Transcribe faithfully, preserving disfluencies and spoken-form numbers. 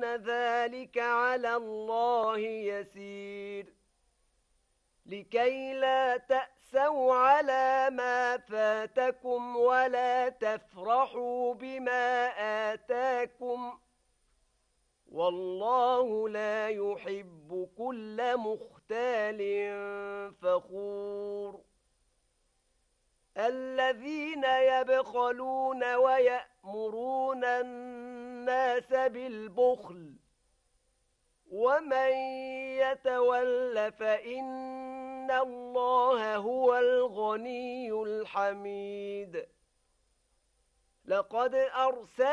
ذلك على الله يسير لكي لا تأسوا على ما فاتكم ولا تفرحوا بما آتاكم والله لا يحب كل مختال فخور الذين يبخلون ويأمرون الناس بالبخل ومن يتول فإن الله هو الغني الحميد لقد أرسل